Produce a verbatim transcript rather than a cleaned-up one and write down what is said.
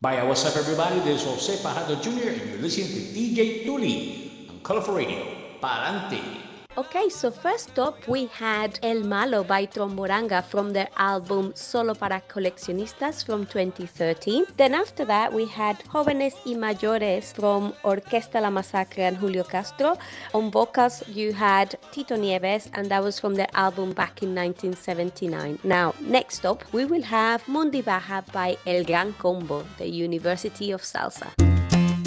Vaya, what's up, everybody? This is Jose Fajardo Junior, and you're listening to D J Tuli on Colorful Radio. Pa'lante. Okay, so first up we had El Malo by Tromboranga from their album Solo para Coleccionistas from twenty thirteen. Then after that we had Jóvenes y Mayores from Orquesta La Masacre and Julio Castro. On vocals you had Tito Nieves, and that was from their album back in nineteen seventy-nine. Now, next up we will have Mundi Baja by El Gran Combo, the University of Salsa.